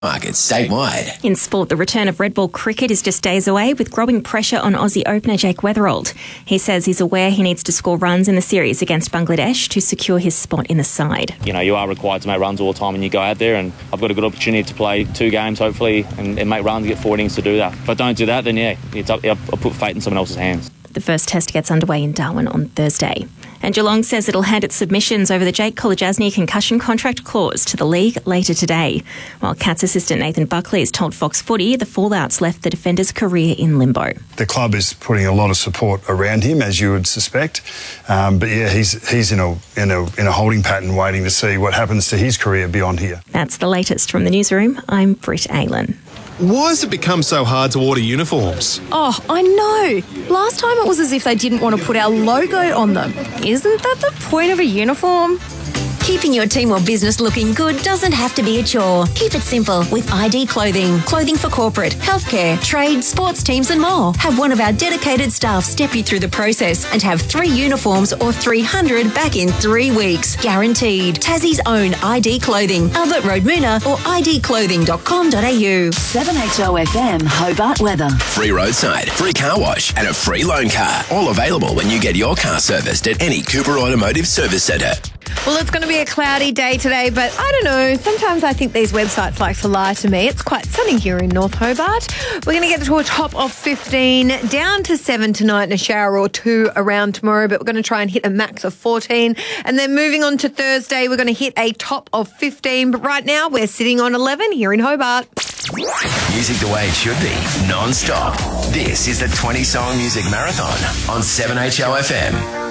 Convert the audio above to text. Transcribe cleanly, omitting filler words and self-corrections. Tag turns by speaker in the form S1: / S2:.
S1: Markets statewide.
S2: In sport, the return of red ball cricket is just days away, with growing pressure on Aussie opener Jake Weatherald. He says he's aware he needs to score runs in the series against Bangladesh to secure his spot in the side.
S3: You know, you are required to make runs all the time when you go out there, and I've got a good opportunity to play 2 games, hopefully, and make runs, get 4 innings to do that. If I don't do that, then I'll put fate in someone else's hands.
S2: The first test gets underway in Darwin on Thursday. And Geelong says it'll hand its submissions over the Jake Kolodjasny concussion contract clause to the league later today. While Cats assistant Nathan Buckley has told Fox Footy the fallout's left the defender's career in limbo.
S4: The club is putting a lot of support around him, as you would suspect. But yeah, he's in a holding pattern waiting to see what happens to his career beyond here.
S2: That's the latest from the newsroom. I'm Britt Aylan.
S5: Why has it become so hard to order uniforms?
S6: Oh, I know. Last time it was as if they didn't want to put our logo on them. Isn't that the point of a uniform?
S7: Keeping your team or business looking good doesn't have to be a chore. Keep it simple with ID Clothing. Clothing for corporate, healthcare, trade, sports teams and more. Have one of our dedicated staff step you through the process and have 3 uniforms or 300 back in 3 weeks. Guaranteed. Tassie's own ID Clothing. Albert Road, Moona or idclothing.com.au.
S8: 7HO FM Hobart weather.
S1: Free roadside, free car wash, and a free loan car. All available when you get your car serviced at any Cooper Automotive Service Centre.
S9: Well, it's going to be a cloudy day today, but I don't know. Sometimes I think these websites like to lie to me. It's quite sunny here in North Hobart. We're going to get to a top of 15, down to 7 tonight and a shower or 2 around tomorrow, but we're going to try and hit a max of 14. And then moving on to Thursday, we're going to hit a top of 15. But right now, we're sitting on 11 here in Hobart.
S1: Music the way it should be, non-stop. This is the 20 Song Music Marathon on 7HO FM.